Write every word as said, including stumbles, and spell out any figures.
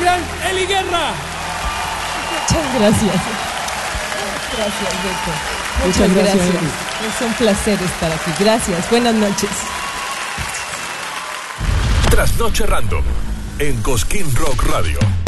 gran Eli Guerra. Muchas gracias. Gracias, Beto. Muchas, Muchas gracias. gracias. Es un placer estar aquí. Gracias. Buenas noches. Trasnoche Random en Cosquín Rock Radio.